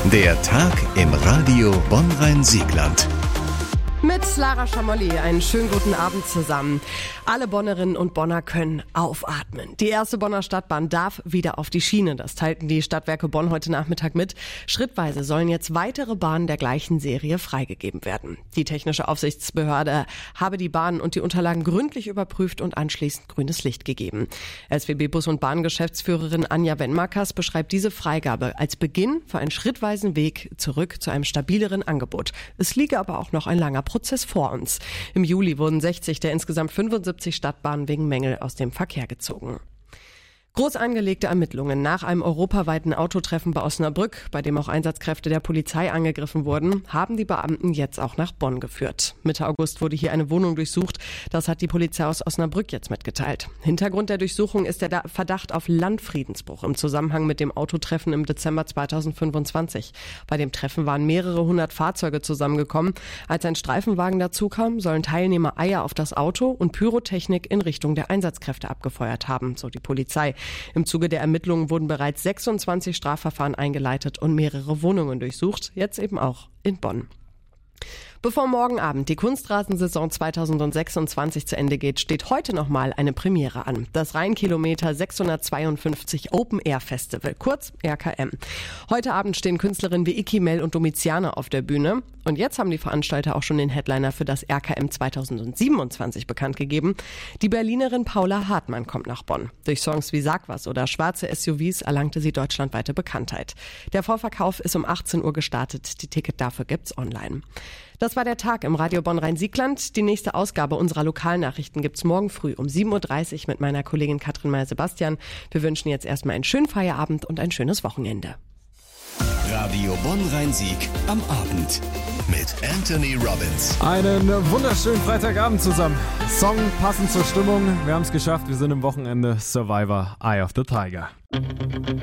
Der Tag im Radio Bonn-Rhein-Siegland. Mit Lara Schamolli, einen schönen guten Abend zusammen. Alle Bonnerinnen und Bonner können aufatmen. Die erste Bonner Stadtbahn darf wieder auf die Schiene. Das teilten die Stadtwerke Bonn heute Nachmittag mit. Schrittweise sollen jetzt weitere Bahnen der gleichen Serie freigegeben werden. Die technische Aufsichtsbehörde habe die Bahnen und die Unterlagen gründlich überprüft und anschließend grünes Licht gegeben. SWB Bus- und Bahn-Geschäftsführerin Anja Wenmakers beschreibt diese Freigabe als Beginn für einen schrittweisen Weg zurück zu einem stabileren Angebot. Es liege aber auch noch ein langer Prozess vor uns. Im Juli wurden 60 der insgesamt 75 Stadtbahnen wegen Mängel aus dem Verkehr gezogen. Groß angelegte Ermittlungen nach einem europaweiten Autotreffen bei Osnabrück, bei dem auch Einsatzkräfte der Polizei angegriffen wurden, haben die Beamten jetzt auch nach Bonn geführt. Mitte August wurde hier eine Wohnung durchsucht. Das hat die Polizei aus Osnabrück jetzt mitgeteilt. Hintergrund der Durchsuchung ist der Verdacht auf Landfriedensbruch im Zusammenhang mit dem Autotreffen im Dezember 2025. Bei dem Treffen waren mehrere hundert Fahrzeuge zusammengekommen. Als ein Streifenwagen dazukam, sollen Teilnehmer Eier auf das Auto und Pyrotechnik in Richtung der Einsatzkräfte abgefeuert haben, so die Polizei. Im Zuge der Ermittlungen wurden bereits 26 Strafverfahren eingeleitet und mehrere Wohnungen durchsucht, jetzt eben auch in Bonn. Bevor morgen Abend die Kunstrasensaison 2026 zu Ende geht, steht heute nochmal eine Premiere an. Das Rheinkilometer 652 Open Air Festival, kurz RKM. Heute Abend stehen Künstlerinnen wie Iki Mell und Domiziana auf der Bühne. Und jetzt haben die Veranstalter auch schon den Headliner für das RKM 2027 bekannt gegeben. Die Berlinerin Paula Hartmann kommt nach Bonn. Durch Songs wie Sag was oder Schwarze SUVs erlangte sie deutschlandweite Bekanntheit. Der Vorverkauf ist um 18 Uhr gestartet. Die Ticket dafür gibt's online. Das war der Tag im Radio Bonn-Rhein-Siegland. Die nächste Ausgabe unserer Lokalnachrichten gibt's morgen früh um 7.30 Uhr mit meiner Kollegin Katrin Meyer-Sebastian. Wir wünschen jetzt erstmal einen schönen Feierabend und ein schönes Wochenende. Radio Bonn-Rhein-Sieg am Abend mit Anthony Robbins. Einen wunderschönen Freitagabend zusammen. Song passend zur Stimmung. Wir haben es geschafft. Wir sind im Wochenende. Survivor, Eye of the Tiger.